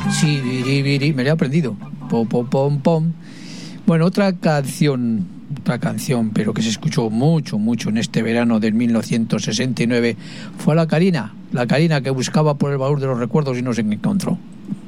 Sí, biri, me lo he aprendido. Pom, pom, pom, pom. Bueno, otra canción, pero que se escuchó mucho en este verano del 1969 fue la Carina que buscaba por el baúl de los recuerdos y no se encontró.